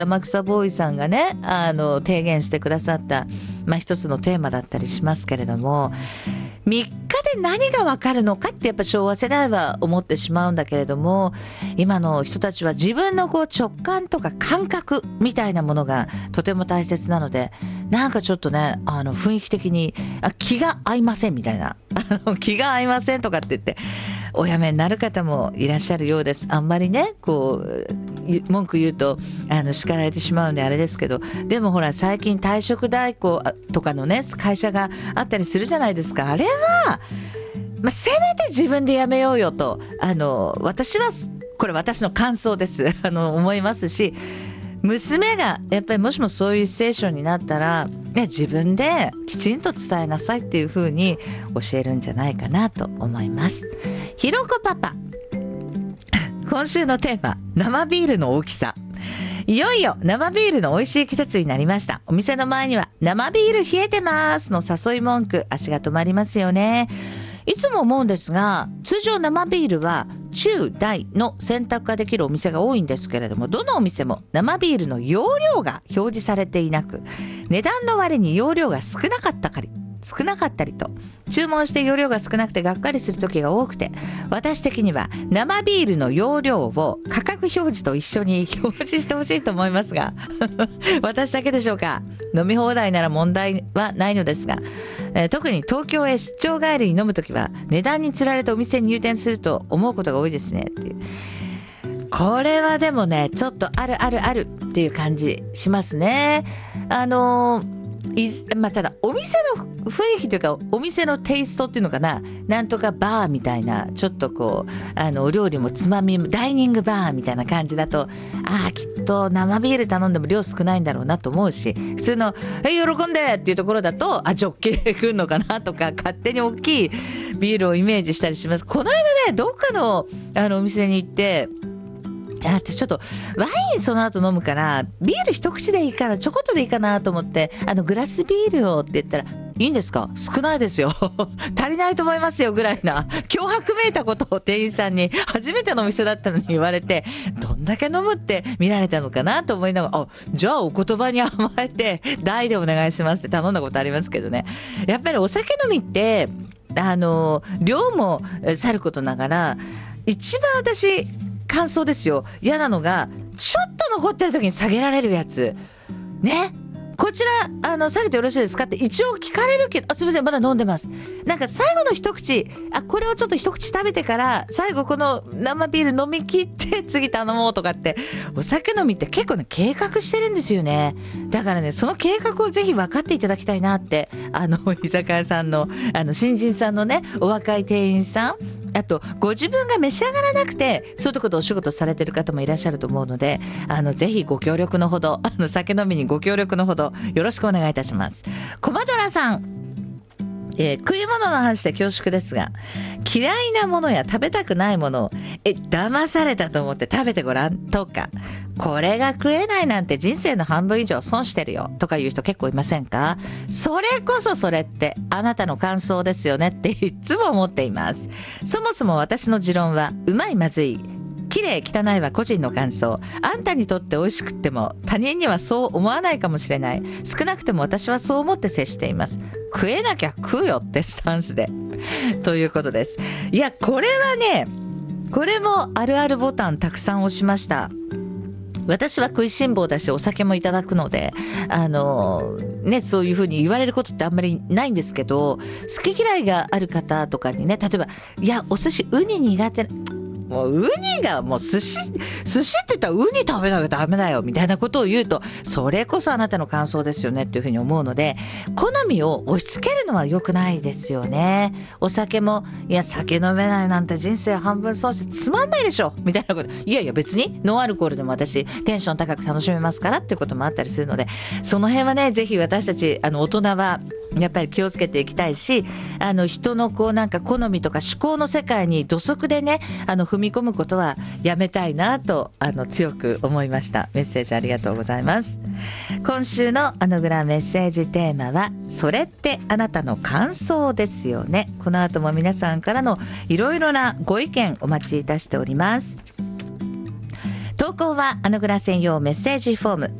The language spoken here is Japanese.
天草ボーイさんがね提言してくださった、一つのテーマだったりしますけれども、3日で何がわかるのかってやっぱ昭和世代は思ってしまうんだけれども、今の人たちは自分の直感とか感覚みたいなものがとても大切なので、なんかちょっとね雰囲気的に気が合いませんみたいな気が合いませんとかって言っておやめになる方もいらっしゃるようです。あんまりね文句言うと叱られてしまうんであれですけど、でもほら最近退職代行とかのね会社があったりするじゃないですか。あれは、せめて自分でやめようよと私はこれ私の感想です思いますし、娘がやっぱりもしもそういうシチュエーションになったら、自分できちんと伝えなさいっていう風に教えるんじゃないかなと思います。ひろこパパ今週のテーマ、生ビールの大きさ。いよいよ生ビールの美味しい季節になりました。お店の前には生ビール冷えてますの誘い文句、足が止まりますよね。いつも思うんですが、通常生ビールは中大の選択ができるお店が多いんですけれども、どのお店も生ビールの容量が表示されていなく、値段の割に容量が少なかったりと、注文して容量が少なくてがっかりする時が多くて、私的には生ビールの容量を価格表示と一緒に表示してほしいと思いますが私だけでしょうか。飲み放題なら問題はないのですが、特に東京へ出張帰りに飲むときは値段につられてお店に入店すると思うことが多いですねっていう。これはでもねちょっとあるっていう感じしますね。ただお店の雰囲気というかお店のテイストっていうのかな、なんとかバーみたいな、ちょっとお料理もつまみダイニングバーみたいな感じだと、きっと生ビール頼んでも量少ないんだろうなと思うし、普通の喜んでっていうところだとジョッキで来るのかなとか、勝手に大きいビールをイメージしたりします。この間ねどっかのお店に行って、私ちょっとワインその後飲むからビール一口でいいかな、ちょこっとでいいかなと思ってグラスビールをって言ったら、いいんですか、少ないですよ足りないと思いますよぐらいな脅迫めいたことを店員さんに、初めてのお店だったのに言われて、どんだけ飲むって見られたのかなと思いながら、じゃあお言葉に甘えて大でお願いしますって頼んだことありますけどね。やっぱりお酒飲みって量もさることながら、一番私感想ですよ、嫌なのがちょっと残ってる時に下げられるやつね。こちら下げてよろしいですかって一応聞かれるけど、すみませんまだ飲んでます、なんか最後の一口これをちょっと一口食べてから最後この生ビール飲み切って次頼もうとかって、お酒飲みって結構ね計画してるんですよね。だからねその計画をぜひ分かっていただきたいなって、居酒屋さんの新人さんのねお若い店員さん、あとご自分が召し上がらなくてそういうところでお仕事されてる方もいらっしゃると思うので、ぜひご協力のほど酒飲みにご協力のほどよろしくお願いいたします。コマドラさん、食い物の話で恐縮ですが、嫌いなものや食べたくないものを騙されたと思って食べてごらんとか、これが食えないなんて人生の半分以上損してるよとかいう人結構いませんか？それこそそれってあなたの感想ですよねっていつも思っています。そもそも私の持論は、うまいまずい綺麗汚いは個人の感想。あんたにとって美味しくっても他人にはそう思わないかもしれない。少なくても私はそう思って接しています。食えなきゃ食うよってスタンスでということです。いやこれはね、これもあるあるボタンたくさん押しました。私は食いしん坊だしお酒もいただくのでそういう風に言われることってあんまりないんですけど、好き嫌いがある方とかにね、例えばいやお寿司ウニ苦手、もうウニがもう寿司って言ったらウニ食べなきゃダメだよみたいなことを言うと、それこそあなたの感想ですよねっていうふうに思うので、好みを押し付けるのは良くないですよね。お酒もいや酒飲めないなんて人生半分損してつまんないでしょみたいなこと、いやいや別にノンアルコールでも私テンション高く楽しめますからっていうこともあったりするので、その辺はねぜひ私たち大人はやっぱり気をつけていきたいし、人のなんか好みとか思考の世界に土足でね踏み込むことはやめたいなと強く思いました。メッセージありがとうございます。今週のアノグラメッセージテーマは、それってあなたの感想ですよね。この後も皆さんからのいろいろなご意見お待ちいたしております。東投稿はアヌグラ専用メッセージフォーム